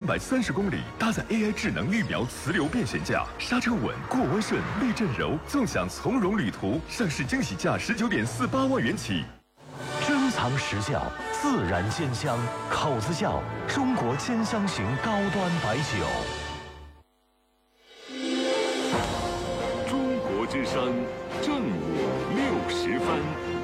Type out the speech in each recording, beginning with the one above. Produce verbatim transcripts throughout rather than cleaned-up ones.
百三十公里，搭载 A I 智能预瞄磁流变悬架，刹车稳，过弯顺，避震柔，纵享从容旅途。上市惊喜价十九点四八万元起。 珍藏实效，自然鲜香，口子窖中国鲜香型高端白酒。 中国之声，正午六十分。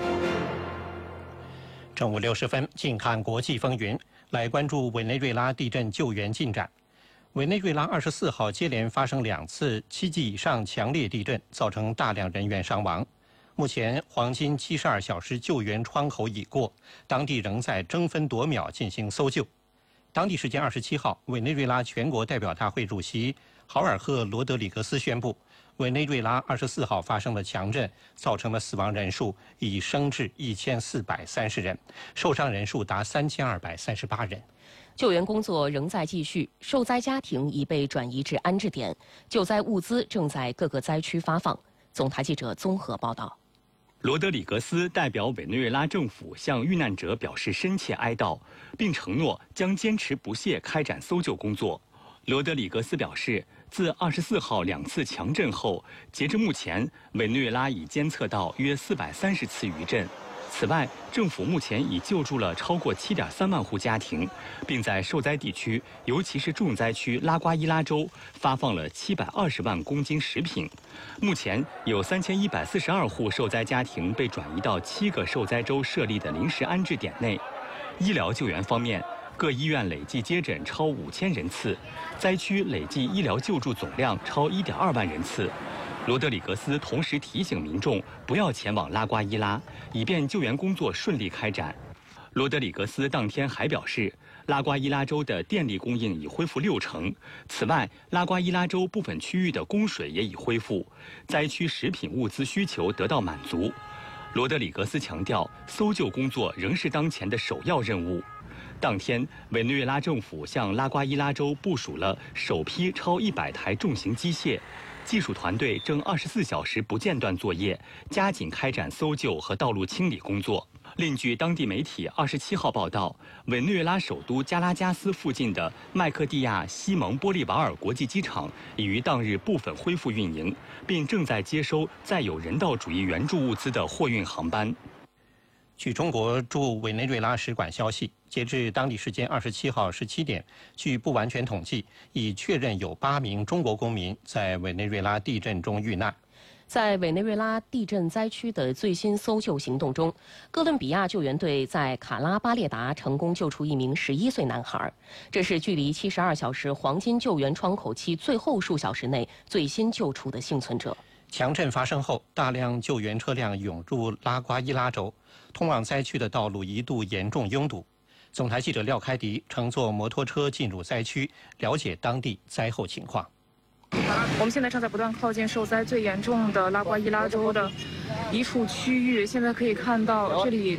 正午六十分，近看国际风云，来关注委内瑞拉地震救援进展。委内瑞拉二十四号接连发生两次七级以上强烈地震，造成大量人员伤亡。目前黄金七十二小时救援窗口已过，当地仍在争分夺秒进行搜救。当地时间二十七号，委内瑞拉全国代表大会主席豪尔赫·罗德里格斯宣布，委内瑞拉二十四号发生的强震，造成的死亡人数已升至一千四百三十人，受伤人数达三千二百三十八人。 救援工作仍在继续，受灾家庭已被转移至安置点，救灾物资正在各个灾区发放。总台记者综合报道。 罗德里格斯代表委内瑞拉政府向遇难者表示深切哀悼，并承诺将坚持不懈开展搜救工作。罗德里格斯表示，自二十四号两次强震后，截至目前，委内瑞拉已监测到约四百三十次余震。此外，政府目前已救助了超过七点三万户家庭，并在受灾地区，尤其是重灾区拉瓜伊拉州，发放了七百二十万公斤食品。目前有三千一百四十二户受灾家庭被转移到七个受灾州设立的临时安置点内。医疗救援方面，各医院累计接诊超五千人次，灾区累计医疗救助总量超一点二万人次。罗德里格斯同时提醒民众不要前往拉瓜伊拉，以便救援工作顺利开展。罗德里格斯当天还表示，拉瓜伊拉州的电力供应已恢复六成。此外，拉瓜伊拉州部分区域的供水也已恢复，灾区食品物资需求得到满足。罗德里格斯强调，搜救工作仍是当前的首要任务。当天，委内瑞拉政府向拉瓜伊拉州部署了首批超一百台重型机械。技术团队正二十四小时不间断作业，加紧开展搜救和道路清理工作。另据当地媒体二十七号报道，委内瑞拉首都加拉加斯附近的麦克蒂亚西蒙波利瓦尔国际机场已于当日部分恢复运营，并正在接收载有人道主义援助物资的货运航班。 据中国驻委内瑞拉使馆消息，截至当地时间二十七号十七点，据不完全统计，已确认有八名中国公民在委内瑞拉地震中遇难。 在委内瑞拉地震灾区的最新搜救行动中，哥伦比亚救援队在卡拉巴列达成功救出一名十一岁男孩，这是距离七十二小时黄金救援窗口期最后数小时内最新救出的幸存者。 强震发生后，大量救援车辆涌入拉瓜伊拉州，通往灾区的道路一度严重拥堵。总台记者廖开迪乘坐摩托车进入灾区，了解当地灾后情况。 我们现在正在不断靠近受灾最严重的拉瓜伊拉州的一处区域，现在可以看到这里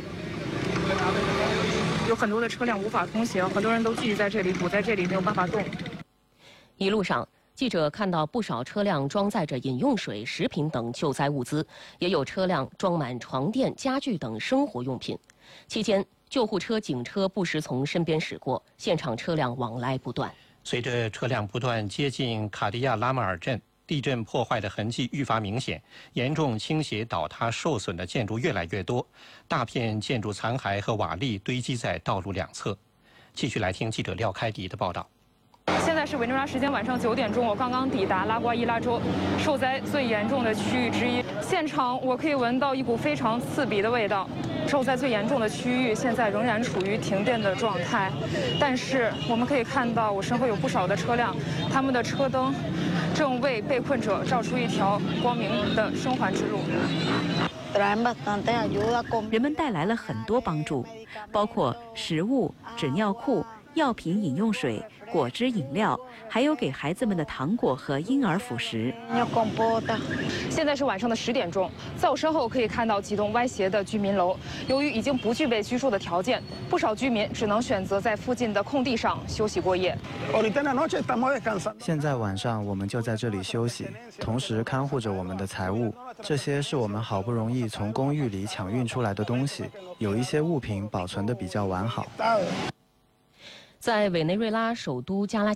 有很多的车辆无法通行，很多人都聚集在这里，堵在这里，没有办法动。 一路上，记者看到不少车辆装载着饮用水、食品等救灾物资，也有车辆装满床垫、家具等生活用品。期间，救护车、警车不时从身边驶过，现场车辆往来不断。 随着车辆不断接近卡迪亚拉马尔镇，地震破坏的痕迹愈发明显，严重倾斜、倒塌、受损的建筑越来越多，大片建筑残骸和瓦砾堆积在道路两侧。继续来听记者廖开迪的报道。 现在是委内瑞拉时间晚上九点钟，我刚刚抵达拉瓜伊拉州受灾最严重的区域之一。现场我可以闻到一股非常刺鼻的味道。受灾最严重的区域现在仍然处于停电的状态，但是我们可以看到我身后有不少的车辆，他们的车灯正为被困者照出一条光明的生还之路。 人们带来了很多帮助，包括食物、纸尿裤、药品、饮用水、果汁、饮料，还有给孩子们的糖果和婴儿辅食。 现在是晚上的十点钟，在我身后可以看到几栋歪斜的居民楼。由于已经不具备居住的条件，不少居民只能选择在附近的空地上休息过夜。 现在晚上我们就在这里休息，同时看护着我们的财物。这些是我们好不容易从公寓里抢运出来的东西，有一些物品保存得比较完好。 在委内瑞拉首都加拉